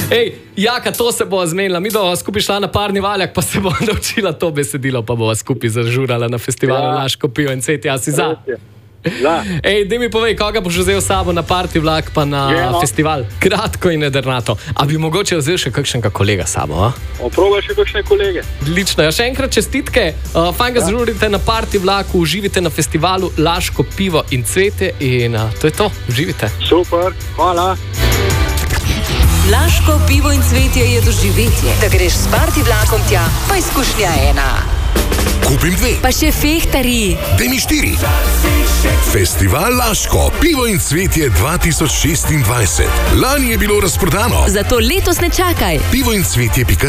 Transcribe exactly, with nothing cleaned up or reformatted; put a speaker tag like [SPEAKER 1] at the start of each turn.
[SPEAKER 1] Ej, Jaka, to se bo zmenila. Mi bomo skupaj šla na parni valjak, pa se bo naučila to besedilo, pa bomo skupaj zažurala na festivalu ja. Laško pivo in cvet. Ja, si za?
[SPEAKER 2] Da.
[SPEAKER 1] Ej, daj mi povej, koga boš vzel s sabo na parti vlak pa na je, no. festival? Kratko in nedrnato. A bi mogoče vzel še kakšnega kolega s sabo?
[SPEAKER 2] Oproba še kakšne kolege.
[SPEAKER 1] Odlično. Ja, še enkrat čestitke. Uh, fajn ga ja. zžurite na parti vlaku, uživite na festivalu Laško pivo in cvete in uh, to je to. Uživite.
[SPEAKER 2] Super, hvala.
[SPEAKER 3] Laško pivo in cvetje je doživetje. Da greš s parti vlakom tja, pa izkušnja ena.
[SPEAKER 4] Kupim dve.
[SPEAKER 3] Pa še fehtari.
[SPEAKER 4] Daj mi štiri. Festival Laško, pivo in cvetje dva tisoč šestindvajset. Lani je bilo razprodano.
[SPEAKER 3] Zato letos ne čakaj.
[SPEAKER 4] pivo in cvetje pika